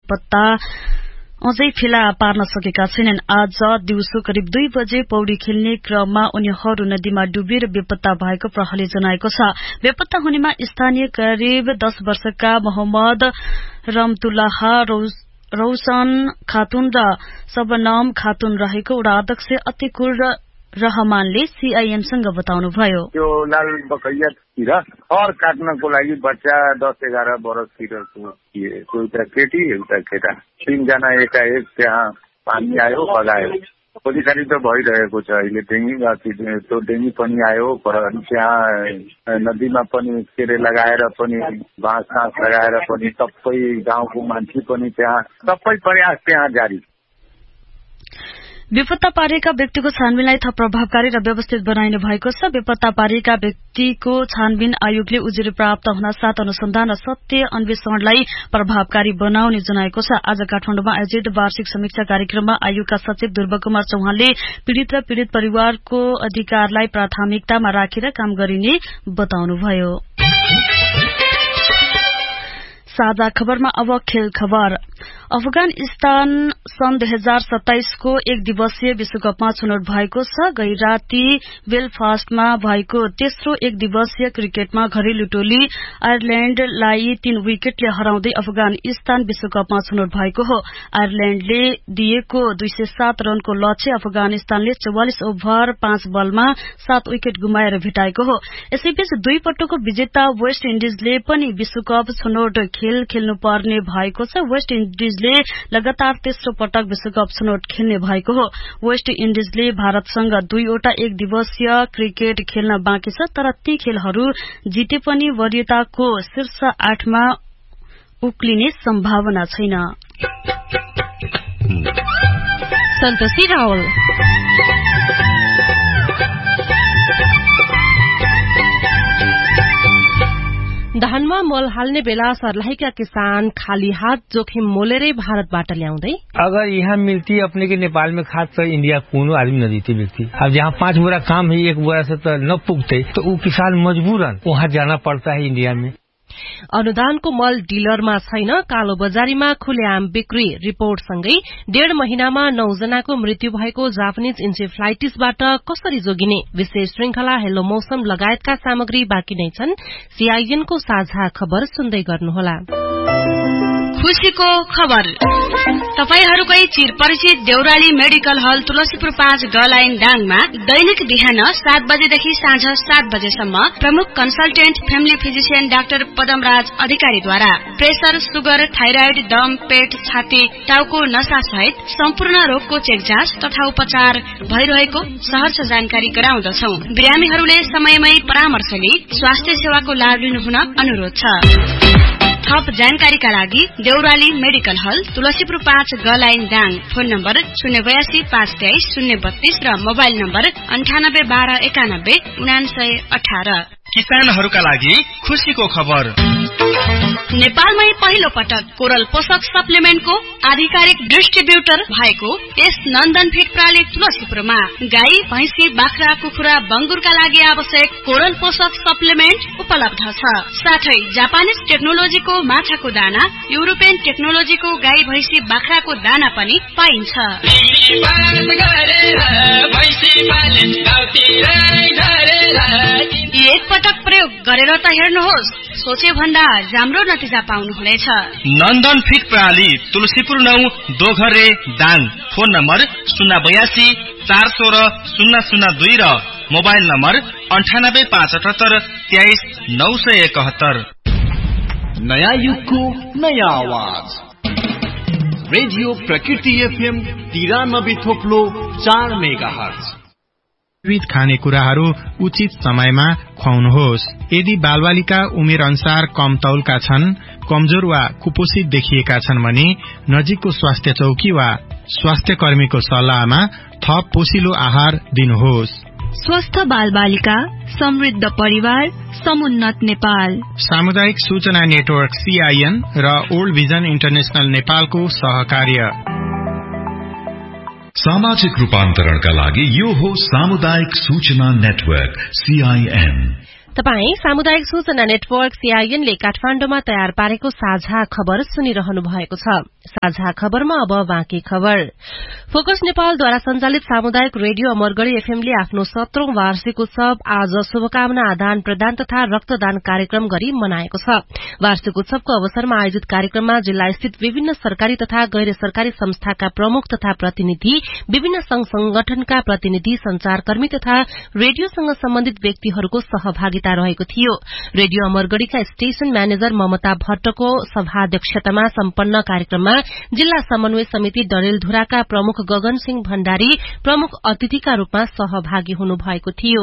बेपत्ता अझै फेला पार्न सकेका छैनन्। आज दिउँसो करिब 2 बजे पौडी खेल्ने क्रममा उनीहरू नदीमा डुबेर बेपत्ता भएको प्रहरीले जनाएको छ। बेपत्ता हुनेमा स्थानीय करिब 10 वर्षका मोहम्मद रमतुल्लाह रौशन खातुन र सबनम खातुन रहेको वडा अध्यक्ष अतिकुर रहमानले सीआईएमसँग बताउनुभयो। त्यो लाल बकैया तिर खर काट्नको लागि बच्चा 10-11 वर्षतिरको थिए। एउटा केटी एउटा केटा, 3 जना एकाएक त्यहाँ पानी आयो भगायो। खोजीखानी त भइरहेको छ अहिले। डेङ्गी पनि आयो, त्यहाँ नदीमा पनि केरे लगाएर पनि बाँस लगाएर पनि सबै गाउँको मान्छे पनि त्यहाँ सबै प्रयास त्यहाँ जारी। बेपत्ता पारिएका व्यक्तिको छानबिनलाई थप प्रभावकारी र व्यवस्थित बनाइने भएको छ। बेपत्ता पारिएका व्यक्तिको छानबिन आयोगले उजुरी प्राप्त हुन साथ अनुसन्धान र सत्य अन्वेषणलाई प्रभावकारी बनाउने जनाएको छ। आज काठमाडौँमा आयोजित वार्षिक समीक्षा कार्यक्रममा आयोगका सचिव ध्रुवकुमार चौहानले पीड़ित र पीड़ित परिवारको अधिकारलाई प्राथमिकतामा राखेर काम गरिने बताउनुभयो। साझा खबरमा अब खेल खबर। अफगानिस्तान सन् 2027 को 1 दिवसीय विश्वकपमा छनौट भएको छ। गैराती बेलफास्टमा भएको तेस्रो 1 दिवसीय क्रिकेटमा घरेलु टोली आयरल्याण्डलाई 3 विकेटले हराउँदै अफगानिस्तान विश्वकपमा छनौट भएको हो। आयरल्याण्डले दिएको 207 रनको लक्ष्य अफगानिस्तानले 44 ओभर 5 बलमा 7 विकेट गुमाएर भेटाएको हो। यसैबीच 2 पटकको विजेता वेस्ट इन्डिजले पनि विश्वकप छनौट खेल खेल्नुपर्ने भएको छ। वेस्ट इन्डिजले लगातार तेस्रो पटक विश्वकप छनौट खेल्ने भएको हो। वेस्ट इन्डिजले भारतसँग 2 वटा 1 दिवसीय क्रिकेट खेल्न बाँकी छ, तर ती खेलहरू जिते पनि वरियताको शीर्ष 8 मा उक्लिने सम्भावना छैन। सन्तोषी रावल। धानमा मल हाल्ने बेला सर्लाहीका किसान खाली हाथ जोखिम मोलेरै भारतबाट ल्याउँदै। अगर यहाँ मिलती अपने के नेपाल में खाद तो इंडिया कोनो आदमी न देती मिलती। अब जहाँ 5 बोरा काम है 1 बोरा से तो न पुगते, तो वो किसान मजबूरन वहाँ जाना पड़ता है इंडिया में। अनुदानको मल डिलरमा छैन, कालो बजारीमा खुलेआम बिक्री। रिपोर्टसँगै 1.5 महिनामा 9 जनाको मृत्यु भएको जापानिज इन्सेफ्लाइटिसबाट कसरी जोगिने? विशेष श्रृंखला हेलो मौसम लगायतका सामग्री बाँकी नै छन्। सीआईएनको साझा खबर सुन्दै गर्नुहोला। खुशीको खबर। तपाईहरुकै चिरपरिचित देउराली मेडिकल हल तुलसीपुर 5 गलाइन डाङमा दैनिक बिहान 7 बजेदेखि साँझ 7 बजेसम्म प्रमुख consultant family physician doctor Padamraj अधिकारीद्वारा प्रेसर, सुगर, थाइराइड, दम, पेट, छाती, टाउको नसा सहित सम्पूर्ण रोगको चेक जाँच तथा उपचार भइरहेको सहर्ष जानकारी गराउँदछौ। बिरामीहरूले समयमै परामर्श लिई स्वास्थ्य सेवाको लाभ लिनुहुन अनुरोध छ। थप जानकारीका लागि देउराली मेडिकल हल तुलसीपुर 5 गलाइन डाङ। फोन नम्बर 082 523 032 र मोबाइल नम्बर 98 12 91 99 18। किसानहरूका लागि खुशीको खबर। नेपालमै पहिलो पटक कोरल पोषक सप्लिमेन्टको आधिकारिक डिस्ट्रिब्युटर भएको यस नन्दन फिड प्रणाली तुलसीपुरमा गाई, भैंसी, बाख्रा, कुखुरा, बंगुरका लागि आवश्यक कोरल पोषक सप्लिमेन्ट उपलब्ध छ। साथै जापानिज टेक्नोलोजीको माछाको दाना, युरोपियन टेक्नोलोजीको गाई, भैंसी, बाख्राको दाना पनि पाइन्छ। एक पटक प्रयोग गरेर त हेर्नुहोस्, सोचे भन्दा राम्रो नतिजा पाउनुहुनेछ। नन्दन फिड प्रणाली तुलसीपुर 9 दोघरे दाङ। फोन नम्बर 082 416 002 र मोबाइल नम्बर 98 578 23 971। नयाँ युगको नयाँ आवाज रेडियो प्रकृति एफएम 93.4 मेगाहर्ज। विविध खानेकुराहरू उचित समयमा खुवाउनुहोस्। यदि बालबालिका उमेर अनुसार कम तौलका छन्, कमजोर वा कुपोषित देखिएका छन् भने नजिकको स्वास्थ्य चौकी वा स्वास्थ्य कर्मीको सल्लाहमा थप पोषिलो आहार दिनुहोस्। स्वस्थ बालबालिका, समृद्ध परिवार, समुन्नत नेपाल। सामुदायिक सूचना नेटवर्क सीआईएन र ओल्ड भिजन इन्टरनेशनल नेपालको सहकार्य। सामाजिक रूपान्तरणका लागि यो हो सामुदायिक सूचना नेटवर्क सीआईएन। तपाई सामुदायिक सूचना नेटवर्क CIN ले काठमाण्डुमा तयार पारेको साझा खबर सुनिरहनु भएको छ। साझा खबरमा अब बाँकी खबर। फोकस नेपालद्वारा सञ्चालित सामुदायिक रेडियो अमरगढ़ी FM ले आफ्नो 17औं वार्षिक उत्सव आज शुभकामना आदान प्रदान तथा रक्तदान कार्यक्रम गरी मनाएको छ। वार्षिक उत्सवको अवसरमा आयोजित कार्यक्रममा जिल्ला स्थित विभिन्न सरकारी तथा गैर सरकारी संस्थाका प्रमुख तथा प्रतिनिधि, विभिन्न संघ संगठनका प्रतिनिधि, संचारकर्मी तथा रेडियोसँग सम्बन्धित व्यक्तिहरूको सहभागिता रहेको थियो। रेडियो अमरगढ़ीका स्टेशन म्यानेजर ममता भट्टको सभाध्यक्षतामा सम्पन्न कार्यक्रममा जिल्ला समन्वय समिति डडेलधुराका प्रमुख गगन सिंह भण्डारी प्रमुख अतिथिका रूपमा सहभागी हुनुभएको थियो।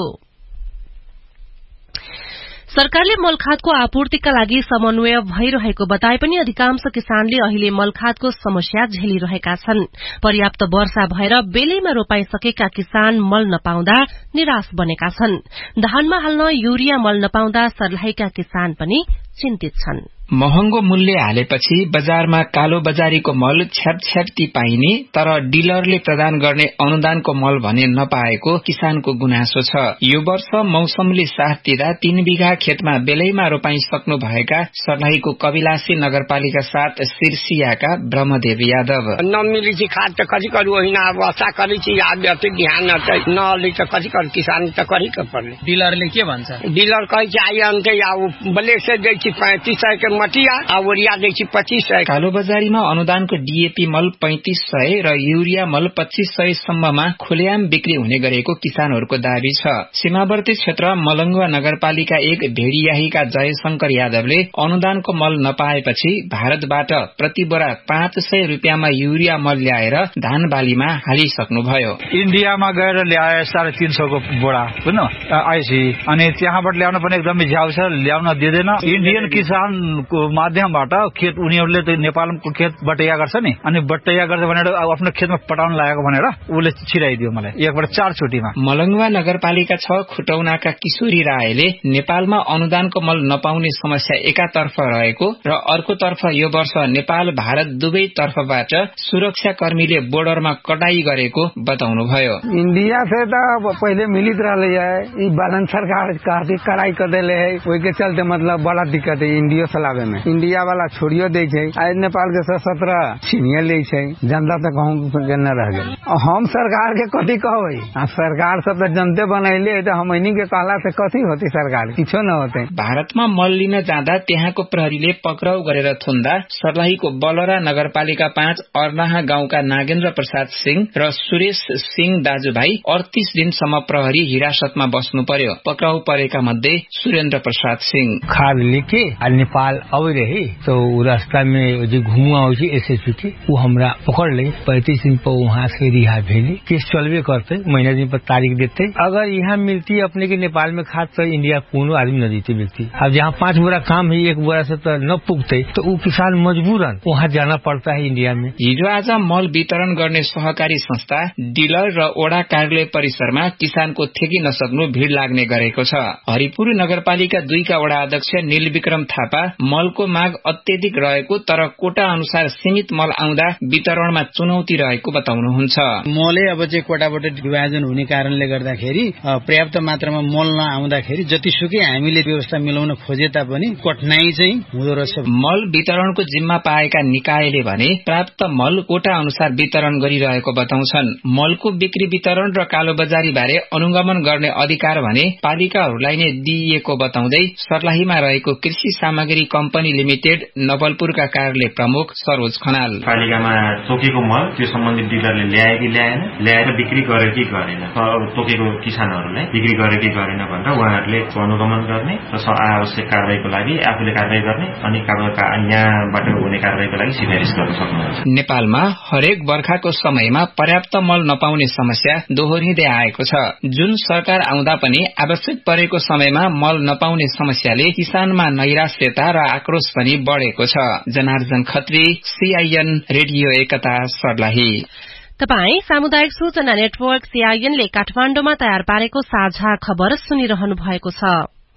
सरकारले मलखादको आपूर्तिका लागि समन्वय भइरहेको बताए पनि अधिकांश किसानले अहिले मलखादको समस्या झेलिरहेका छन्। पर्याप्त वर्षा भएर बेलैमा रोपाइसकेका किसान मल नपाउँदा निराश बनेका छन्। धानमा हाल्न युरिया मल नपाउँदा सर्लाहीका किसान पनि चिन्तित छन्। महँगो मूल्य हालेपछि बजारमा कालो बजारीको मल छ्यापछ्याप्ती पाइने तर डिलरले प्रदान गर्ने अनुदानको मल भने नपाएको किसानको गुनासो छ। यो वर्ष मौसमले साथ दिँदा 3 बिघा खेतमा बेलैमा रोपाई सक्नु भएका सर्लाहीको कविलासी नगरपालिका 7 सिरसियाका ब्रह्मदेव यादव नमिली चाहिँ खाद त कति करू होइन, अब आशा करी चाहिँ याद अति ध्यान नले त कति कर किसान त करी क पर्ने। डिलरले के भन्छ? डिलर कहि चाहिँ आइ अन्ते अब ब्लेक से दै छि 3500 के मटिया आ ओरिया दै छि 2500। कालो बजारीमा अनुदानको डीएपी मल 3500 र युरिया मल 2500 सम्ममा खुलेआम बिक्री हुने गरेको किसानहरूको दाबी छ। सीमावर्ती क्षेत्र मलंगवा नगरपालिका 1 भेड़ियाहीका जयशंकर यादवले अनुदानको मल नपाएपछि भारतबाट प्रति बोरा 500 रुपियाँमा युरिया मल ल्याएर धान बालीमा हालिसक्नुभयो। इन्डियामा गएर ल्याए 350 को बोरा बुझ्नु आएपछि अनि त्यहाँबाट ल्याउन पनि एकदमै झ्याउ छ, ल्याउन दिँदैन। इन्डियन किसान को माध्यमबाट खेत उनीहरूले त नेपालको खेत बटैया गर्छ नि, अनि बटैया गर्छ भनेर आफ्नो खेतमा पटाउन लागेको भनेर उले छिराइदियो मलाई एकबाट 4 चोटीमा। मलंगवा नगरपालिका 6 खुटौनाका किशोरी रायले नेपालमा अनुदानको मल नपाउने समस्या एकातर्फ रहेको र अर्कोतर्फ यो वर्ष नेपाल भारत दुवै तर्फबाट सुरक्षा कर्मीले बोर्डरमा कटाई गरेको बताउनुभयो। इंडिया से तो पहले मिलित रहे है, बालन सरकार काफी कड़ाई कर देले है, वही के चलते मतलब बड़ा दिक्कत है इंडिया चलावे में। इंडिया वाला छोड़ियो दे छै, आज नेपाल के 17 छीनिए ले छै, जनता तक कहूं न रह गए। हम सरकार के कथी कहबै? सरकार सब तो जनते बनैले तो हमनी के कहला से कथी होती? सरकार किछो न होते। भारतमा मल लिन जाँदा त्यहाँको प्रहरीले पक्राउ गरेर थुन्दा सर्लाहीको बलरा नगरपालिका 5 अर्नाहा गाउँका नागेन्द्र प्रसाद सिंह र सुरेश सिंह दाजुभाइ 38 दिनसम्म प्रहरी हिरासतमा बस्नु पर्यो। पक्राउ परेका मध्ये सुरेन्द्र प्रसाद सिंह खाद लेके नेपाल आवे रहे तो रास्ता में जो घुमुआ हो एसएसपी की वो हमरा पकड़ ले 35 दिन पर वहाँ से रिहा भेली। केस चलवे करते, महीना दिन पर तारीख देते। अगर यहाँ मिलती अपने के नेपाल में खाद तो इंडिया कोनो आदमी न देती व्यक्ति। अब जहाँ 5 बोरा काम है 1 बोरा से तो न पुगते तो वो किसान मजबूरन वहाँ जाना पड़ता है इंडिया में। हिजो आज मल वितरण गर्ने सहकारी संस्था डिलर र ओडा कार्यालय परिसरमा किसानको ठेकी नसक्नु भीड़ लाग्ने गरेको छ। हरिपुर नगरपालिका 2 का वडा अध्यक्ष नीलविक्रम थापा मलको माग अत्यधिक रहेको तर कोटा अनुसार सीमित मल आउँदा वितरणमा चुनौती रहेको बताउनुहुन्छ। मलै अब चाहिँ कोटाबाट विभाजन हुने कारणले गर्दाखेरि पर्याप्त मात्रामा मल नआउँदाखेरि जतिसुकै हामीले व्यवस्था मिलाउन खोजे तापनि कठिनाई चाहिँ हुँदो रहेछ। मल वितरणको जिम्मा पाएका निकायले भने प्राप्त मल कोटा अनुसार वितरण गरिरहेको बताउँछन्। मलको बिक्री वितरण र कालोबजारी बारे अनुगमन गर्ने अधिकार भने पालिकाहरूलाई नै दिइएको बताउँदै सर्लाहीमा रहेको कृषि सामग्री कम्पनी लिमिटेड नवलपुरका कार्यालय प्रमुख सरोज खनाल पालिकामा तोकेको मल त्यो सम्बन्धित डिलरले ल्याए कि ल्याएन, ल्याएर बिक्री गरे कि गरेन, तोकेको किसानहरूलाई बिक्री गरे कि गरेन भनेर उहाँहरूले अनुगमन गर्ने र आवश्यक कारबाहीको लागि आफूले कारबाही गर्ने अनि यहाँबाट हुने कारबाहीको लागि सिफारिस गर्न सक्नुहुन्छ। नेपालमा हरेक बर्खाको समयमा पर्याप्त मल नपाउने समस्या दोहोरिँदै आएको छ। जुन सरकार आउँदा पनि आवश्यक परेको समयमा मल नपाउने समस्याले किसानमा नैराश्यता र आक्रोश पनि बढ़ेको छ। जनार्दन खत्री, CIN रेडियो एकता सर्लाही। तपाई सामुदायिक सूचना नेटवर्क CIN ले काठमाण्डुमा तयार पारेको साझा खबर सुनिरहनु भएको छ।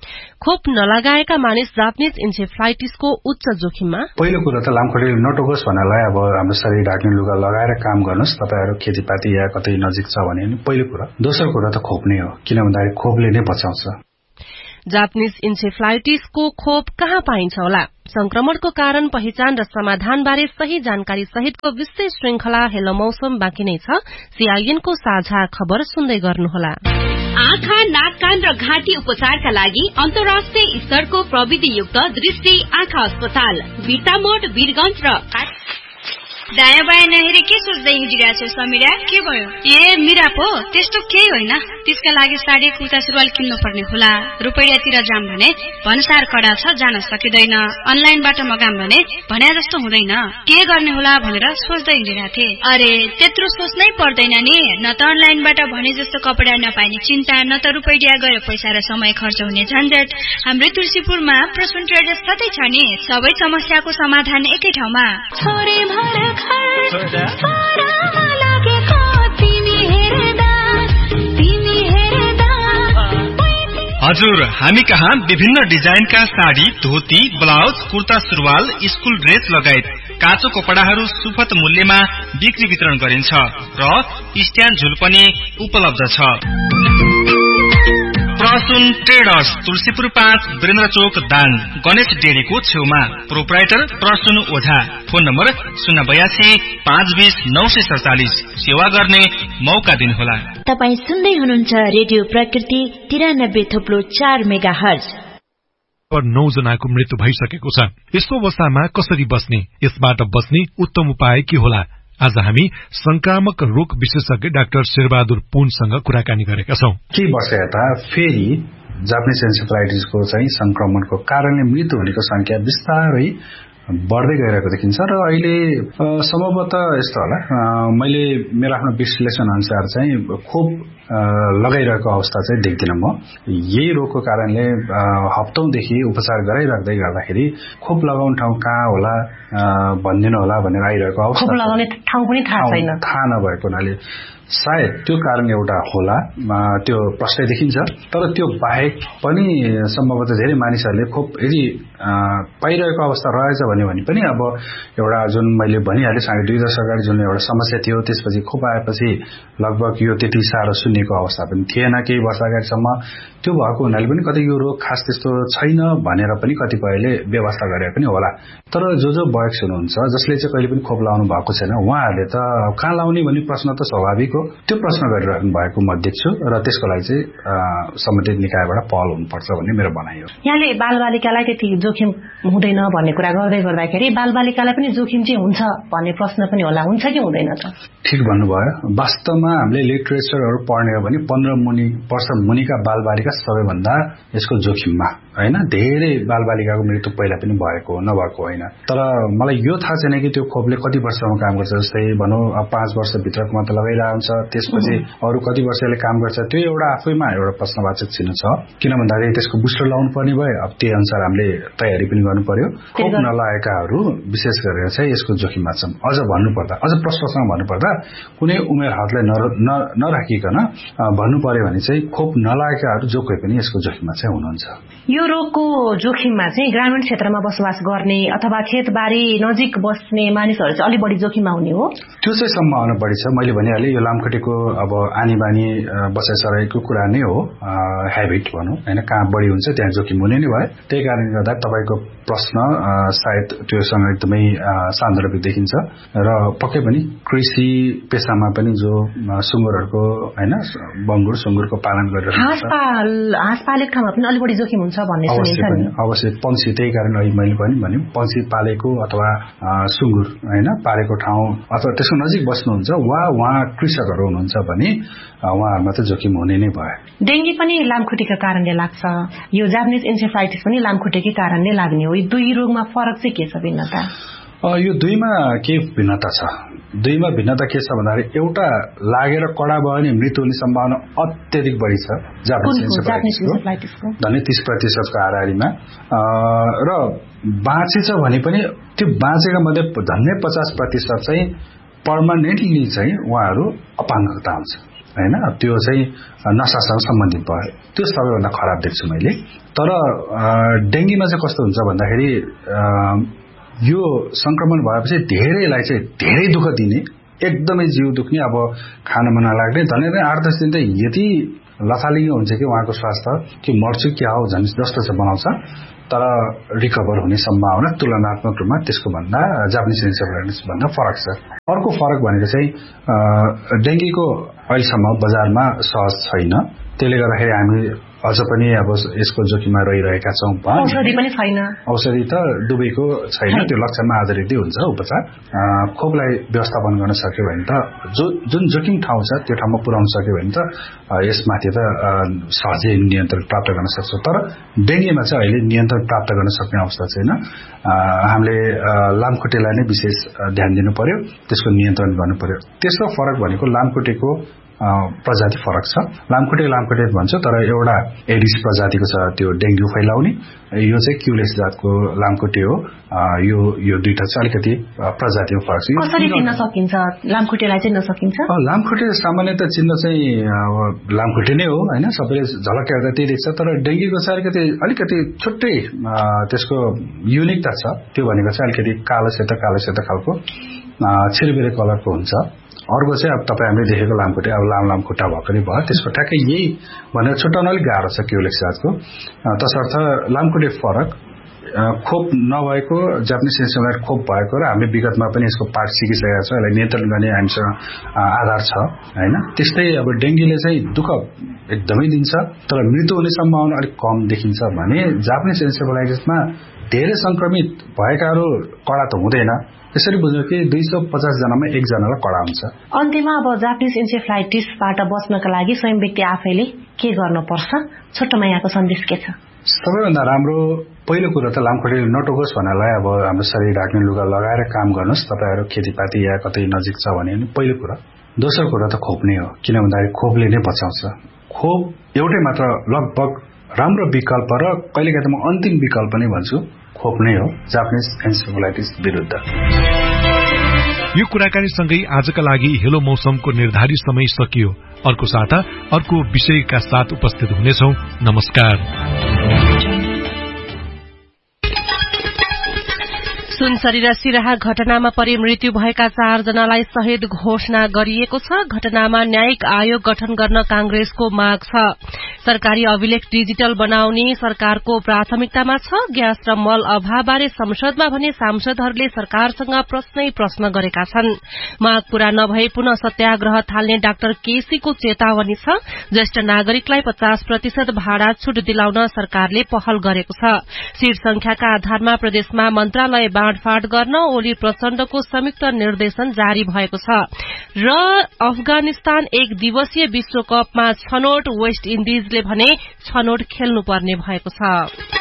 खोप नलगाएका मानिस जापानीज इन्सेफ्लाइटिसको उच्च जोखिममा। पहिलो कुरा त लामखुट्टेले नटोकोस् भन्नलाई अब हाम्रो शरीर ढाक्ने लुगा लगाएर काम गर्नुस्। तपाईहरु खेतीपाती या कतै नजिक छ भने पहिलो कुरा। दोस्रो कुरा त खोप नै हो, किन भन्दाखेरि खोपले नै बचाउँछ। जापानिज इन्सेफ्लाइटिसको खोप कहाँ पाइन्छ होला? संक्रमणको कारण, पहिचान र समाधान बारे सही जानकारी सहितको विशेष श्रृंखला हेलो मौसम बाँकी नै छ। सीआईएनको साझा खबर सुन्दै गर्नुहोला। आँखा, नाक, कान र घाँटी उपचारका लागि अन्तर्राष्ट्रिय स्तरको प्रविधियुक्त दृष्टि आँखा अस्पताल बिर्तामोड, वीरगंज र दायाँ बायाँ नहेरे के सोच्दै हिँडिरहेको छ समीरा? के भयो? ए मिरा पो त्यस्तो केही होइन। त्यसका लागि साडी, कुर्ता, सुरुवाल किन्नु पर्ने होला। रुपैयाँतिर जाम भने भन्सार कडा छ, जान सकिँदैन। अनलाइनबाट मगाम भने जस्तो हुँदैन। के गर्ने होला भनेर सोच्दै हिँडिरहेको थिएँ। अरे त्यत्रो सोच्नै पर्दैन नि। न त अनलाइनबाट भने जस्तो कपडा नपाइने चिन्ता, न त रुपैयाँ गएर पैसा र समय खर्च हुने झन्झट। हाम्रो तुलसीपुरमा प्रसून ट्रेडर्स कतै छ नि। सबै समस्याको समाधान एकै ठाउँमा। हजुर, हामी कहाँ विभिन्न डिजाइनका साडी, धोती, ब्लाउज, कुर्ता, सुरुवाल, स्कूल ड्रेस लगायत काँचो कपडाहरू सुपथ मूल्यमा बिक्री वितरण गरिन्छ र स्ट्यान्ड झुल पनि उपलब्ध छ। प्रसून ट्रेडर्स, तुलसीपुर 5, वीरेन्द्र चोक, दाङ, गणेश डेरीको छेउमा। प्रोप्राइटर प्रसून ओझा। Phone number 082 520 947। सेवा गर्ने मौका दिनुहोला। तपाई सुन्दै हुनुहुन्छ रेडियो प्रकृति 93.4 मेगाहर्ज। 9 जनाको मृत्यु भइसकेको छ। यस्तो अवस्थामा कसरी बस्ने? यसबाट बस्ने उत्तम उपाय के होला? आज हामी संक्रामक रोग विशेषज्ञ डाक्टर शेरबहादुर पुनसँग कुराकानी गरेका छौं। के वर्ष यता फेरि जापानिज एन्सेफ्लाइटिसको चाहिँ संक्रमणको कारणले मृत्यु हुनेको संख्या बिस्तारै बढ्दै गइरहेको देखिन्छ र अहिले सम्भवतः यस्तो होला, मैले मेरो आफ्नो विश्लेषण अनुसार चाहिँ खोप लगाइरहेको अवस्था चाहिँ देख्दिनँ म। यही रोगको कारणले हप्तौंदेखि उपचार गराइराख्दै गर्दाखेरि खोप लगाउने ठाउँ कहाँ होला भन्दिनु होला भनेर आइरहेको अवस्था। खोप लगाउने ठाउँ पनि थाहा नभएको हुनाले सायद त्यो कारण एउटा होला, त्यो प्रश्न देखिन्छ। तर त्यो बाहेक पनि सम्भवतः धेरै मानिसहरूले खोप यदि पाइरहेको अवस्था रहेछ भने पनि अब एउटा जुन मैले भनिहालेँ 2 दशक अगाडि जुन एउटा समस्या थियो, त्यसपछि खोप आएपछि लगभग यो त्यति साह्रो सुन्नेको अवस्था पनि थिएन। केही वर्ष अगाडिसम्म त्यो भएको हुनाले पनि कतै यो रोग खास त्यस्तो छैन भनेर पनि कतिपयले व्यवस्था गरे पनि होला। तर जो वयस्क हुनुहुन्छ, जसले चाहिँ कहिले पनि खोप लगाउनु भएको छैन, उहाँहरूले त कहाँ लाउने भन्ने प्रश्न त स्वाभाविक हो। त्यो प्रश्न गरिराख्नु भएको म देख्छु र त्यसको लागि चाहिँ सम्बन्धित निकायबाट पहल हुनुपर्छ भन्ने मेरो भनाइ हो। यहाँले बालबालिकालाई त्यति जोखिम हुँदैन भन्ने कुरा गर्दाखेरि बालबालिकालाई पनि जोखिम चाहिँ हुन्छ भन्ने प्रश्न पनि होला, हुन्छ कि हुँदैन त? ठिक भन्नुभयो। वास्तवमा हामीले लिटरेचरहरू पढ्ने हो भने 15 वर्ष मुनिका बालबालिका सबैभन्दा यसको जोखिममा, हैन? धेरै बालबालिकाको मृत्यु पहिला पनि भएको नभएको होइन। तर मलाई यो थाहा छैन कि त्यो खोपले कति वर्षसम्म काम गर्छ। जस्तै भनौँ 5 वर्षभित्रको मात्र लगाइरहेको हुन्छ, त्यसपछि अरू कति वर्षले काम गर्छ, त्यो एउटा आफैमा एउटा प्रश्नवाचक चिन्ह छ। किन भन्दाखेरि त्यसको बुस्टर लगाउनु पर्ने भयो, अब त्यही अनुसार हामीले तयारी पनि गर्नु पर्यो। खोप नलागेकाहरू विशेष गरेर चाहिँ यसको जोखिममा छन्। अझ भन्नुपर्दा, अझ प्रश्नसँग भन्नुपर्दा, कुनै उमेर हदलाई नराखिकन भन्नु पर्यो भने चाहिँ खोप नलागेकाहरू जो कोही पनि यसको जोखिममा चाहिँ हुनुहुन्छ। यो रोगको जोखिममा चाहिँ ग्रामीण क्षेत्रमा बसोबास गर्ने अथवा खेतबारी नजिक बस्ने मानिसहरू चाहिँ अलि बढी जोखिममा हुने हो। त्यो चाहिँ सम्भावना बढी छ। मैले भनिहालेँ यो लामखुट्टेको अब आनी बानी बसाइसराईको कुरा नै हो, हेबिट भनौँ हैन, कहाँ बढी हुन्छ त्यहाँ जोखिम हुने नै भयो। त्यही कारणले गर्दा तपाईँको प्रश्न सायद त्योसँग एकदमै सान्दर्भिक देखिन्छ र पक्कै पनि कृषि पेशामा पनि जो सुँगुरहरूको हैन बङ्गुर सुँगुरको पालन गरेर हाँस पालेको ठाउँमा पनि अलि बढी जोखिम हुन्छ भन्ने सुनिन्छ नि। अवश्य पंक्षी, त्यही कारण अहिले मैले पनि भने पंक्षी पालेको अथवा सुँगुर हैन पालेको ठाउँ अथवा त्यसको नजिक बस्नुहुन्छ वा उहाँ कृषकहरू हुनुहुन्छ भने उहाँहरूमा त जोखिम हुने नै भयो। डेंगी पनि लामखुट्टेका कारणले लाग्छ, यो जापानिज एन्सेफ्लाइटिस पनि लामखुट्टेकै कारणले लाग्ने हो। यी दुई रोगमा फरक चाहिँ के छ, भिन्नता? यो दुईमा के भिन्नता छ? दुईमा भिन्नता के छ भन्दाखेरि एउटा लागेर कडा भयो भने मृत्यु हुने सम्भावना अत्यधिक बढी छ जापानिज एन्सेफ्लाइटिसको, धन्य 30% को हाराहारीमा, र बाँचेछ भने पनि त्यो बाँचेका मध्ये धन्य 50% चाहिँ पर्मानेन्टली चाहिँ उहाँहरू अपाङ्गता हुन्छ हैन। त्यो चाहिँ नसासँग सम्बन्धित भयो, त्यो सबैभन्दा खराब देख्छु मैले। तर डेंगीमा चाहिँ कस्तो हुन्छ भन्दाखेरि यो संक्रमण भएपछि धेरैलाई चाहिँ धेरै दुःख दिने, एकदमै जीव दुख्ने, अब खान मन नलाग्ने, धन्य 8-10 दिन त यति लथालिङ्ग हुन्छ कि उहाँको स्वास्थ्य कि मर्छु क्या हो झन् जस्तो चाहिँ बनाउँछ, तर रिकभर हुने सम्भावना तुलनात्मक रूपमा त्यसको भन्दा जापानिज एन्सेफलाइटिस भन्दा फरक छ। अर्को फरक भनेको चाहिँ डेङ्गीको अहिलेसम्म बजारमा सहज छैन, त्यसले गर्दाखेरि हामी अझ पनि अब यसको जोखिममा रहिरहेका छौँ। औषधि पनि छैन, औषधि त डुबेको छैन, त्यो लक्षणमा आधारित हुन्छ उपचार। खोपलाई व्यवस्थापन गर्न सक्यो भने त जुन जोखिम ठाउँ छ त्यो ठाउँमा पुर्याउन सक्यो भने त यसमाथि त सहजै नियन्त्रण प्राप्त गर्न सक्छौँ। तर डेङ्गीमा चाहिँ अहिले नियन्त्रण प्राप्त गर्न सक्ने अवस्था छैन। हामीले लामखुट्टेलाई नै विशेष ध्यान दिनु पर्यो, त्यसको नियन्त्रण गर्नु पर्यो। तेस्रो फरक भनेको लामखुट्टेको प्रजाति फरक छ। लामखुट्टे भन्छ, तर एउटा एडिस प्रजातिको छ त्यो डेङ्गु फैलाउने, यो चाहिँ क्युलेक्स जातको लामखुट्टे हो। यो दुईटा चाहिँ अलिकति प्रजातिमा फरक छ। कसरी चिन्न सकिन्छ लामखुट्टेलाई चाहिँ? नसकिन्छ। लामखुट्टे सामान्यतः चिन्न चाहिँ लामखुट्टे नै हो हैन, सबैले झलक्क हेर्दा त्यही देख्छ। तर डेङ्गुको चाहिँ अलिकति छुट्टै त्यसको युनिकता छ। त्यो भनेको चाहिँ अलिकति कालो सेतो खालको छिरबिरे कलरको हुन्छ। अर्को चाहिँ अब तपाईँ हामीले देखेको लामखुट्टे अब लाम खुट्टा भएको नै भयो, त्यसको ठ्याक्कै यही भनेर छुट्याउन अलिक गाह्रो छ क्युलेक्स जातको। तसर्थ लामखुट्टे फरक, खोप नभएको जापानिज एन्सेफलाइटिस खोप भएको र हामीले विगतमा पनि यसको पाठ सिकिसकेका छौँ, यसलाई नियन्त्रण गर्ने हामीसँग आधार छ हैन। त्यस्तै अब डेङ्गीले चाहिँ दुःख एकदमै दिन्छ, तर मृत्यु हुने सम्भावना अलिक कम देखिन्छ भने जापानिज एन्सेफलाइटिसमा धेरै संक्रमित भएकाहरू कडा त हुँदैन। यसरी बुझ्नु कि 250 जनामा 1 जनालाई कडा हुन्छ। अन्त्यमा अब जापानिज एन्सेफलाइटिसबाट बच्नका लागि स्वयं व्यक्ति आफैले के गर्नुपर्छ? छोटोमा यहाँको सन्देश के छ? सबैभन्दा राम्रो पहिलो कुरा त लामखुट्टेले नटोकोस् भन्नलाई अब हाम्रो शरीर ढाक्ने लुगा लगाएर काम गर्नुहोस्। तपाईँहरू खेतीपाती या कतै नजिक छ भने पहिलो कुरा। दोस्रो कुरा त खोप नै हो, किन भन्दाखेरि खोपले नै बचाउँछ। खोप एउटै मात्र लगभग राम्रो विकल्प र कहिलेकाहीँ त म अन्तिम विकल्प नै भन्छु, खोप नै हो जापानिज एन्सेफलाइटिस विरुद्ध। यो कुराकानीसँगै आजका लागि हेलो मौसमको निर्धारित समय सकियो। अर्को साता अर्को विषयका साथ उपस्थित हुनेछौं। नमस्कार। सुनसरी र सिराहा घटनामा परि मृत्यु भएका 4 जनालाई शहीद घोषणा गरिएको छ। घटनामा न्यायिक आयोग गठन गर्न कांग्रेसको माग छ। सरकारी अभिलेख डिजिटल बनाउने सरकारको प्राथमिकतामा छ। ग्यास र मल अभावबारे संसदमा भने सांसदहरूले सरकारसँग प्रश्न गरेका छन्। माग पूरा नभए पुनः सत्याग्रह थाल्ने डाक्टर केसीको चेतावनी छ। ज्येष्ठ नागरिकलाई 50% भाडा छुट दिलाउन सरकारले पहल गरेको छ। सीट संख्याका आधारमा प्रदेशमा मन्त्रालय बाँडफाँड गर्न ओली प्रचण्डको संयुक्त निर्देशन जारी भएको छ। र अफगानिस्तान 1 दिवसीय विश्वकपमा छनौट, वेस्ट इन्डिजले भने छनौट खेल्नुपर्ने भएको छ।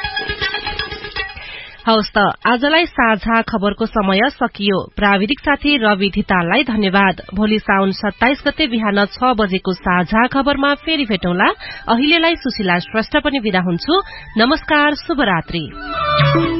हवस् त आजलाई साझा खबरको समय सकियो। प्राविधिक साथी रवि धिताललाई धन्यवाद। भोलि साउन 27 गते बिहान 6 बजेको साझा खबरमा फेरि भेटौँला। अहिलेलाई सुशीला श्रेष्ठ पनि बिदा हुन्छु। नमस्कार, शुभरात्रि।